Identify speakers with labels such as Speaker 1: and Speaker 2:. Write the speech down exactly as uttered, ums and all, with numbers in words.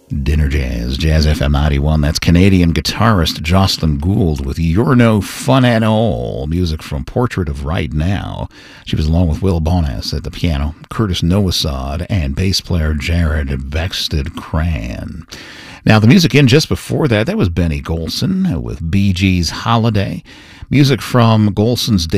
Speaker 1: Dinner Jazz, Jazz F M ninety-one. That's Canadian guitarist Jocelyn Gould with You're No Fun at All, music from Portrait of Right Now. She was along with Will Bonas at the piano, Curtis Nowasad, and bass player Jared Bexted Cran. Now, the music in just before that, that was Benny Golson with Bee Gees' Holiday. Music from Golson's